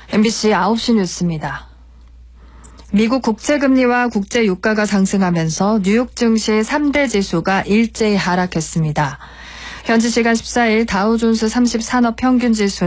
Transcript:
MBC 9시 뉴스입니다. 미국 국채금리와 국제유가가 상승하면서 뉴욕 증시 3대 지수가 일제히 하락했습니다. 현지 시간 14일 다우존스 30산업 평균 지수